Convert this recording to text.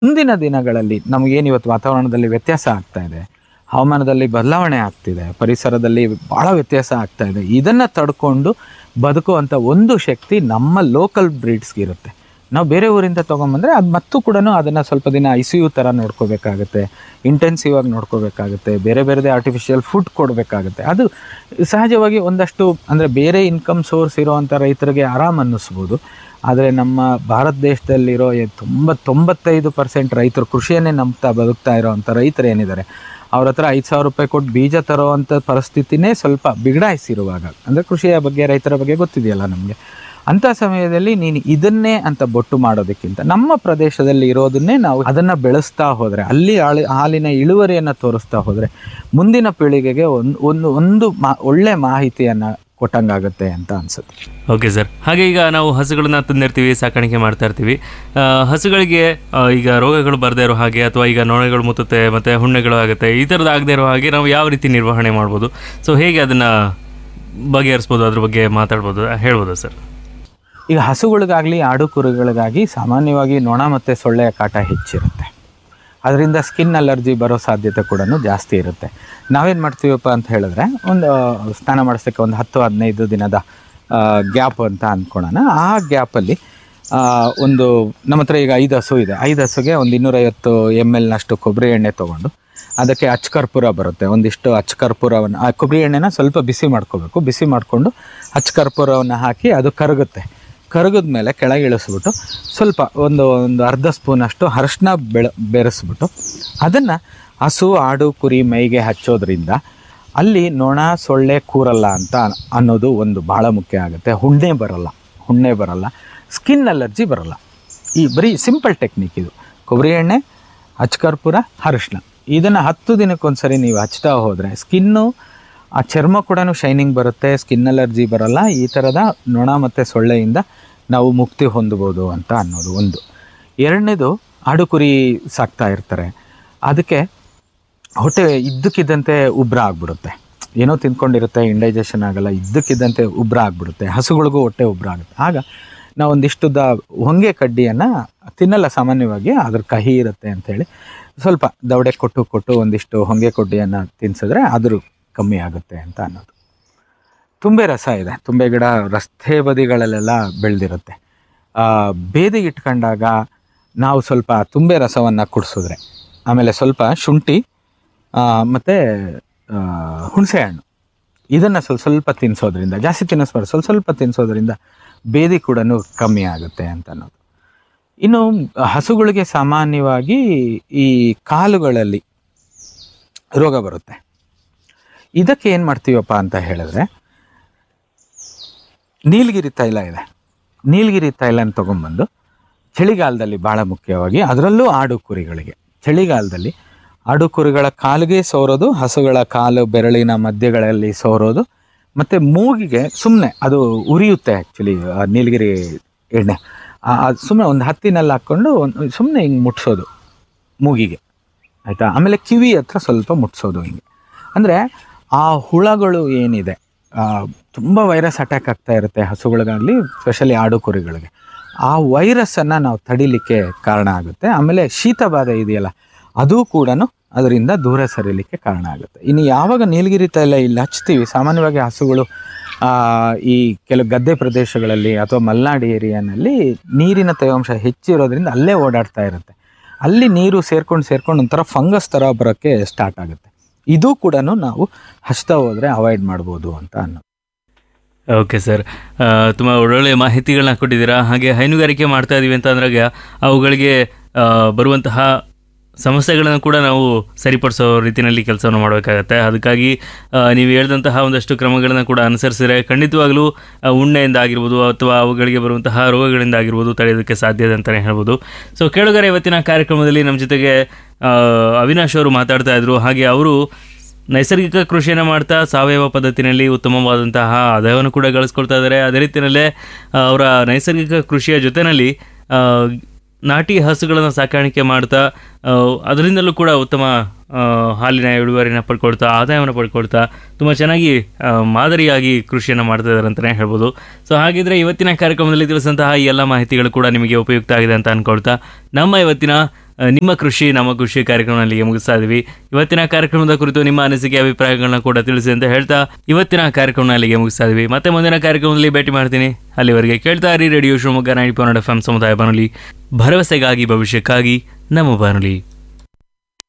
ಮುಂದಿನ ದಿನಗಳಲ್ಲಿ ನಮಗೇನು ಇವತ್ತು ವಾತಾವರಣದಲ್ಲಿ ವ್ಯತ್ಯಾಸ ಆಗ್ತಾ ಇದೆ, ಹವಾಮಾನದಲ್ಲಿ ಬದಲಾವಣೆ ಆಗ್ತಿದೆ, ಪರಿಸರದಲ್ಲಿ ಭಾಳ ವ್ಯತ್ಯಾಸ ಆಗ್ತಾ ಇದೆ, ಇದನ್ನು ತಡ್ಕೊಂಡು ಬದುಕುವಂಥ ಒಂದು ಶಕ್ತಿ ನಮ್ಮ ಲೋಕಲ್ ಬ್ರೀಡ್ಸ್ಗಿರುತ್ತೆ. ನಾವು ಬೇರೆ ಊರಿಂದ ತೊಗೊಂಬಂದರೆ ಅದು ಮತ್ತು ಕೂಡ ಅದನ್ನು ಸ್ವಲ್ಪ ದಿನ ICU ಥರ ನೋಡ್ಕೋಬೇಕಾಗತ್ತೆ, ಇಂಟೆನ್ಸಿವ್ ಆಗಿ ನೋಡ್ಕೋಬೇಕಾಗುತ್ತೆ, ಬೇರೆ ಬೇರೆದೇ ಆರ್ಟಿಫಿಷಿಯಲ್ ಫುಡ್ ಕೊಡಬೇಕಾಗುತ್ತೆ. ಅದು ಸಹಜವಾಗಿ ಒಂದಷ್ಟು ಅಂದರೆ ಬೇರೆ ಇನ್ಕಮ್ ಸೋರ್ಸ್ ಇರೋವಂಥ ರೈತರಿಗೆ ಆರಾಮ್ ಅನ್ನಿಸ್ಬೋದು. ಆದರೆ ನಮ್ಮ ಭಾರತ ದೇಶದಲ್ಲಿರೋ 95% ರೈತರು ಕೃಷಿಯನ್ನೇ ನಂಬ್ತಾ ಬದುಕ್ತಾ ಇರೋವಂಥ ರೈತರು ಏನಿದ್ದಾರೆ, ಅವ್ರ ಹತ್ರ 5,000 ರೂಪಾಯಿ ಕೊಟ್ಟು ಬೀಜ ತರೋವಂಥ ಪರಿಸ್ಥಿತಿನೇ ಸ್ವಲ್ಪ ಬಿಗಡಾಯಿಸಿರುವಾಗ, ಅಂದರೆ ಕೃಷಿಯ ಬಗ್ಗೆ ರೈತರ ಬಗ್ಗೆ ಗೊತ್ತಿದೆಯಲ್ಲ ನಮಗೆ, ಅಂಥ ಸಮಯದಲ್ಲಿ ನೀನು ಇದನ್ನೇ ಅಂತ ಬೊಟ್ಟು ಮಾಡೋದಕ್ಕಿಂತ ನಮ್ಮ ಪ್ರದೇಶದಲ್ಲಿ ಇರೋದನ್ನೇ ನಾವು ಅದನ್ನು ಬೆಳೆಸ್ತಾ ಹೋದರೆ, ಅಲ್ಲಿ ಹಾಲಿನ ಇಳುವರಿಯನ್ನು ತೋರಿಸ್ತಾ ಹೋದರೆ ಮುಂದಿನ ಪೀಳಿಗೆಗೆ ಒಂದು ಒಳ್ಳೆ ಮಾಹಿತಿಯನ್ನು ಕೊಟ್ಟಂಗಾಗುತ್ತೆ ಅಂತ ಅನ್ಸುತ್ತೆ. Okay sir. ಹಾಗೆ ಈಗ ನಾವು ಹಸುಗಳನ್ನ ತಂದಿರ್ತೀವಿ, ಸಾಕಾಣಿಕೆ ಮಾಡ್ತಾ ಇರ್ತೀವಿ. ಹಸುಗಳಿಗೆ ಈಗ ರೋಗಗಳು ಬರದೇ ಇರೋ ಹಾಗೆ, ಅಥವಾ ಈಗ ನೊಣಗಳು ಮುತ್ತುತ್ತೆ ಮತ್ತು ಹುಣ್ಣೆಗಳು ಆಗುತ್ತೆ, ಈ ಥರದ್ದು ಆಗದೇ ಇರೋ ಹಾಗೆ ನಾವು ಯಾವ ರೀತಿ ನಿರ್ವಹಣೆ ಮಾಡ್ಬೋದು? ಸೊ ಹೇಗೆ ಅದನ್ನು ಬಗೆಹರಿಸ್ಬೋದು, ಅದ್ರ ಬಗ್ಗೆ ಮಾತಾಡ್ಬೋದು, ಹೇಳ್ಬೋದು ಸರ್? ಈಗ ಹಸುಗಳಿಗಾಗಲಿ ಆಡು ಕುರಿಗಳಿಗಾಗಿ ಸಾಮಾನ್ಯವಾಗಿ ನೊಣ ಮತ್ತು ಸೊಳ್ಳೆಯ ಕಾಟ ಹೆಚ್ಚಿರುತ್ತೆ. ಅದರಿಂದ ಸ್ಕಿನ್ ಅಲರ್ಜಿ ಬರೋ ಸಾಧ್ಯತೆ ಕೂಡ ಜಾಸ್ತಿ ಇರುತ್ತೆ. ನಾವೇನು ಮಾಡ್ತೀವಪ್ಪ ಅಂತ ಹೇಳಿದ್ರೆ, ಒಂದು ಸ್ನಾನ ಮಾಡಿಸೋಕ್ಕೆ ಒಂದು 10-15 ದಿನದ ಗ್ಯಾಪ್ ಅಂತ ಅಂದ್ಕೊಳ್ಳೋಣ. ಆ ಗ್ಯಾಪಲ್ಲಿ ಒಂದು ನಮ್ಮ ಹತ್ರ ಈಗ 5 ಹಸು ಇದೆ, 5 ಹಸುಗೆ ಒಂದು 250 ml ಕೊಬ್ಬರಿ ಎಣ್ಣೆ ತೊಗೊಂಡು ಅದಕ್ಕೆ ಅಚ್ಚಕರ್ಪೂರ ಬರುತ್ತೆ, ಒಂದಿಷ್ಟು ಅಚ್ಚಕರ್ಪೂರವನ್ನು, ಆ ಕೊಬ್ಬರಿ ಎಣ್ಣೆನ ಸ್ವಲ್ಪ ಬಿಸಿ ಮಾಡ್ಕೋಬೇಕು. ಬಿಸಿ ಮಾಡಿಕೊಂಡು ಅಚ್ಚಕರ್ಪೂರವನ್ನು ಹಾಕಿ ಅದು ಕರಗಿದ ಮೇಲೆ ಕೆಳಗೆ ಇಳಿಸ್ಬಿಟ್ಟು ಸ್ವಲ್ಪ ಒಂದು ಅರ್ಧ ಸ್ಪೂನಷ್ಟು ಅರಶಿನ ಬೆರೆಸ್ಬಿಟ್ಟು ಅದನ್ನು ಹಸು ಆಡು ಕುರಿ ಮೈಗೆ ಹಚ್ಚೋದ್ರಿಂದ ಅಲ್ಲಿ ನೊಣ ಸೊಳ್ಳೆ ಕೂರಲ್ಲ ಅಂತ ಅನ್ನೋದು ಒಂದು ಭಾಳ ಮುಖ್ಯ ಆಗುತ್ತೆ. ಹುಣ್ಣೆ ಬರಲ್ಲ, ಸ್ಕಿನ್ ಅಲರ್ಜಿ ಬರಲ್ಲ. ಈ ಬರೀ ಸಿಂಪಲ್ ಟೆಕ್ನಿಕ್ ಇದು. ಕೊಬ್ಬರಿ ಎಣ್ಣೆ, ಅಚ್ಚಕರ್ಪೂರ, ಅರಶಿನ, ಇದನ್ನು 10 ದಿನಕ್ಕೊಂದ್ಸರಿ ನೀವು ಹಚ್ತಾ ಹೋದರೆ ಸ್ಕಿನ್ನು, ಆ ಚರ್ಮ ಕೂಡ ಶೈನಿಂಗ್ ಬರುತ್ತೆ, ಸ್ಕಿನ್ ಅಲರ್ಜಿ ಬರಲ್ಲ. ಈ ಥರದ ನೊಣ ಮತ್ತು ಸೊಳ್ಳೆಯಿಂದ ನಾವು ಮುಕ್ತಿ ಹೊಂದಬೋದು ಅಂತ ಅನ್ನೋದು ಒಂದು. ಎರಡನೇದು, ಆಡು ಕುರಿ ಸಾಕ್ತಾ ಇರ್ತಾರೆ, ಅದಕ್ಕೆ ಹೊಟ್ಟೆ ಇದ್ದಕ್ಕಿದ್ದಂತೆ ಉಬ್ರ ಆಗಿಬಿಡುತ್ತೆ. ಏನೋ ತಿಂದ್ಕೊಂಡಿರುತ್ತೆ, ಇಂಡೈಜೆಷನ್ ಆಗಲ್ಲ, ಇದ್ದಕ್ಕಿದ್ದಂತೆ ಉಬ್ರ ಆಗಿಬಿಡುತ್ತೆ. ಹಸುಗಳಿಗೂ ಹೊಟ್ಟೆ ಉಬ್ರ ಆಗುತ್ತೆ. ಆಗ ನಾವು ಒಂದಿಷ್ಟುದ ಹೊಂಗೆ ಕಡ್ಡಿಯನ್ನು ತಿನ್ನಲ್ಲ ಸಾಮಾನ್ಯವಾಗಿ, ಅದ್ರ ಕಹಿ ಇರುತ್ತೆ ಅಂಥೇಳಿ ಸ್ವಲ್ಪ ದವಡೆ ಕೊಟ್ಟು ಒಂದಿಷ್ಟು ಹೊಂಗೆ ಕಡ್ಡಿಯನ್ನು ತಿನ್ಸಿದ್ರೆ ಅದ್ರ ಕಮ್ಮಿ ಆಗುತ್ತೆ ಅಂತ ಅನ್ನೋದು. ತುಂಬೆ ರಸ ಇದೆ, ತುಂಬೆ ಗಿಡ ರಸ್ತೆ ಬದಿಗಳಲ್ಲೆಲ್ಲ ಬೆಳೆದಿರುತ್ತೆ. ಬೇದಿಗೆ ಇಟ್ಕೊಂಡಾಗ ನಾವು ಸ್ವಲ್ಪ ತುಂಬೆ ರಸವನ್ನು ಕುಡಿಸಿದ್ರೆ, ಆಮೇಲೆ ಸ್ವಲ್ಪ ಶುಂಠಿ ಮತ್ತು ಹುಣಸೆ ಹಣ್ಣು ಇದನ್ನು ಸ್ವಲ್ಪ ತಿನ್ನಿಸೋದ್ರಿಂದ, ಜಾಸ್ತಿ ತಿನ್ನಿಸ್ಬಾರ್ದು, ಸ್ವಲ್ಪ ತಿನ್ನಿಸೋದ್ರಿಂದ ಬೇದಿ ಕೂಡ ಕಮ್ಮಿ ಆಗುತ್ತೆ ಅಂತ ಅನ್ನೋದು. ಇನ್ನು ಹಸುಗಳಿಗೆ ಸಾಮಾನ್ಯವಾಗಿ ಈ ಕಾಲುಗಳಲ್ಲಿ ರೋಗ ಬರುತ್ತೆ. ಇದಕ್ಕೆ ಏನು ಮಾಡ್ತೀವಪ್ಪ ಅಂತ ಹೇಳಿದ್ರೆ, ನೀಲಗಿರಿ ತೈಲ ಇದೆ, ನೀಲಗಿರಿ ತೈಲನ ತೊಗೊಂಬಂದು ಚಳಿಗಾಲದಲ್ಲಿ ಭಾಳ ಮುಖ್ಯವಾಗಿ, ಅದರಲ್ಲೂ ಆಡು ಕುರಿಗಳಿಗೆ ಚಳಿಗಾಲದಲ್ಲಿ ಆಡು ಕುರಿಗಳ ಕಾಲಿಗೆ ಸೋರೋದು, ಹಸುಗಳ ಕಾಲು ಬೆರಳಿನ ಮಧ್ಯಗಳಲ್ಲಿ ಸೋರೋದು, ಮತ್ತು ಮೂಗಿಗೆ ಸುಮ್ಮನೆ ಅದು ಉರಿಯುತ್ತೆ. ಆ್ಯಕ್ಚುಲಿ ನೀಲಗಿರಿ ಎಣ್ಣೆ ಸುಮ್ಮನೆ ಒಂದು ಹತ್ತಿನಲ್ಲಿ ಹಾಕ್ಕೊಂಡು ಸುಮ್ಮನೆ ಹಿಂಗೆ ಮುಟ್ಸೋದು ಮೂಗಿಗೆ, ಆಯಿತಾ. ಆಮೇಲೆ ಕಿವಿ ಹತ್ರ ಸ್ವಲ್ಪ ಮುಟ್ಸೋದು ಹಿಂಗೆ. ಅಂದರೆ ಆ ಹುಳಗಳು ಏನಿದೆ, ತುಂಬ ವೈರಸ್ ಅಟ್ಯಾಕ್ ಆಗ್ತಾ ಇರುತ್ತೆ ಹಸುಗಳಿಗಾಗಲಿ, ಸ್ಪೆಷಲಿ ಆಡು ಕುರಿಗಳಿಗೆ. ಆ ವೈರಸ್ಸನ್ನು ನಾವು ತಡಿಲಿಕ್ಕೆ ಕಾರಣ ಆಗುತ್ತೆ. ಆಮೇಲೆ ಶೀತ ಬಾಧೆ ಇದೆಯಲ್ಲ, ಅದು ಕೂಡ ಅದರಿಂದ ದೂರ ಸರಿಲಿಕ್ಕೆ ಕಾರಣ ಆಗುತ್ತೆ. ಇನ್ನು ಯಾವಾಗ ನೀಲಗಿರಿ ತೈಲ ಇಲ್ಲಿ ಹಚ್ತೀವಿ, ಸಾಮಾನ್ಯವಾಗಿ ಹಸುಗಳು ಈ ಕೆಲವು ಗದ್ದೆ ಪ್ರದೇಶಗಳಲ್ಲಿ ಅಥವಾ ಮಲೆನಾಡು ಏರಿಯಾನಲ್ಲಿ ನೀರಿನ ತೇವಾಂಶ ಹೆಚ್ಚಿರೋದ್ರಿಂದ ಅಲ್ಲೇ ಓಡಾಡ್ತಾ ಇರುತ್ತೆ. ಅಲ್ಲಿ ನೀರು ಸೇರ್ಕೊಂಡು ಒಂಥರ ಫಂಗಸ್ ಥರ ಬರೋಕ್ಕೆ ಸ್ಟಾರ್ಟ್ ಆಗುತ್ತೆ. ಇದು ಕೂಡ ನಾವು ಹಚ್ತಾ ಹೋದರೆ ಅವಾಯ್ಡ್ ಮಾಡ್ಬೋದು ಅಂತ ಅನ್ನೋದು. ಓಕೆ ಸರ್, ತುಂಬ ಒಳ್ಳೊಳ್ಳೆಯ ಮಾಹಿತಿಗಳನ್ನ ಕೊಟ್ಟಿದ್ದೀರಾ. ಹಾಗೆ ಹೈನುಗಾರಿಕೆ ಮಾಡ್ತಾ ಇದ್ದೀವಿ ಅಂತ ಅಂದಾಗ ಅವುಗಳಿಗೆ ಬರುವಂತಹ ಸಮಸ್ಯೆಗಳನ್ನು ಕೂಡ ನಾವು ಸರಿಪಡಿಸೋ ರೀತಿಯಲ್ಲಿ ಕೆಲಸವನ್ನು ಮಾಡಬೇಕಾಗತ್ತೆ. ಅದಕ್ಕಾಗಿ ನೀವು ಹೇಳಿದಂತಹ ಒಂದಷ್ಟು ಕ್ರಮಗಳನ್ನು ಕೂಡ ಅನುಸರಿಸಿದರೆ ಖಂಡಿತವಾಗಲೂ ಉಣ್ಣೆಯಿಂದ ಆಗಿರ್ಬೋದು ಅಥವಾ ಅವುಗಳಿಗೆ ಬರುವಂತಹ ರೋಗಗಳಿಂದ ಆಗಿರ್ಬೋದು ತಡೆಯೋದಕ್ಕೆ ಸಾಧ್ಯ ಇದೆ ಅಂತಲೇ ಹೇಳ್ಬೋದು. ಸೊ ಕೇಳುಗರೆ, ಇವತ್ತಿನ ಕಾರ್ಯಕ್ರಮದಲ್ಲಿ ನಮ್ಮ ಜೊತೆಗೆ ಅವಿನಾಶ್ ಅವರು ಮಾತಾಡ್ತಾ ಇದ್ರು. ಹಾಗೆ ಅವರು ನೈಸರ್ಗಿಕ ಕೃಷಿಯನ್ನು ಮಾಡ್ತಾ ಸಾವಯವ ಪದ್ಧತಿನಲ್ಲಿ ಉತ್ತಮವಾದಂತಹ ಆದಾಯವನ್ನು ಕೂಡ ಗಳಿಸ್ಕೊಳ್ತಾ ಇದ್ದಾರೆ. ಅದೇ ರೀತಿಯಲ್ಲೇ ಅವರ ನೈಸರ್ಗಿಕ ಕೃಷಿಯ ಜೊತೆಯಲ್ಲಿ ನಾಟಿ ಹಸುಗಳನ್ನು ಸಾಕಾಣಿಕೆ ಮಾಡ್ತಾ ಅದರಿಂದಲೂ ಕೂಡ ಉತ್ತಮ ಹಾಲಿನ ಇಳುವರಿನ ಪಡ್ಕೊಳ್ತಾ ಆದಾಯವನ್ನು ಪಡ್ಕೊಳ್ತಾ ತುಂಬ ಚೆನ್ನಾಗಿ ಮಾದರಿಯಾಗಿ ಕೃಷಿಯನ್ನು ಮಾಡ್ತಾ ಇದ್ದಾರೆ ಅಂತಲೇ ಹೇಳ್ಬೋದು. ಸೊ ಹಾಗಿದ್ರೆ ಇವತ್ತಿನ ಕಾರ್ಯಕ್ರಮದಲ್ಲಿ ತಿಳಿಸಿದಂತಹ ಈ ಎಲ್ಲ ಮಾಹಿತಿಗಳು ಕೂಡ ನಿಮಗೆ ಉಪಯುಕ್ತ ಆಗಿದೆ ಅಂತ ಅಂದ್ಕೊಳ್ತಾ ನಮ್ಮ ಇವತ್ತಿನ ನಿಮ್ಮ ಕೃಷಿ ನಮ್ಮ ಕೃಷಿ ಕಾರ್ಯಕ್ರಮ ಅಲ್ಲಿಗೆ ಮುಗಿಸ್ತಾ ಇದ್ವಿ. ಇವತ್ತಿನ ಕಾರ್ಯಕ್ರಮದ ಕುರಿತು ನಿಮ್ಮ ಅನಿಸಿಕೆ ಅಭಿಪ್ರಾಯಗಳನ್ನ ಕೂಡ ತಿಳಿಸಿ ಅಂತ ಹೇಳ್ತಾ ಇವತ್ತಿನ ಕಾರ್ಯಕ್ರಮ ಅಲ್ಲಿಗೆ ಮುಗಿಸ್ತಾ ಇದ್ವಿ. ಮತ್ತೆ ಮುಂದಿನ ಕಾರ್ಯಕ್ರಮದಲ್ಲಿ ಭೇಟಿ ಮಾಡ್ತೀನಿ. ಅಲ್ಲಿವರೆಗೆ ಕೇಳ್ತಾ ಇರಿ ರೇಡಿಯೋ ಶಿವಮೊಗ್ಗ 90.1 FM ಸಮುದಾಯ ಬಾನುಲಿ, ಭರವಸೆಗಾಗಿ ಭವಿಷ್ಯಕ್ಕಾಗಿ ನಮ್ಮ ಬಾನುಲಿ.